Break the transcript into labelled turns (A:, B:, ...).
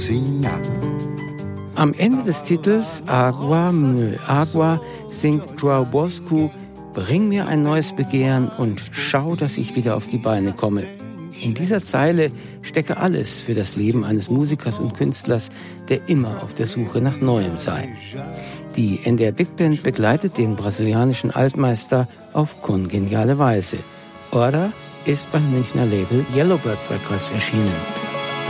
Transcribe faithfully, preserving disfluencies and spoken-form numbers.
A: Am Ende des Titels Agua, Meu Agua singt João Bosco: Bring mir ein neues Begehren und schau, dass ich wieder auf die Beine komme. In dieser Zeile stecke alles für das Leben eines Musikers und Künstlers, der immer auf der Suche nach Neuem sei. Die N D R Big Band begleitet den brasilianischen Altmeister auf kongeniale Weise. Order ist beim Münchner Label Yellowbird Records erschienen.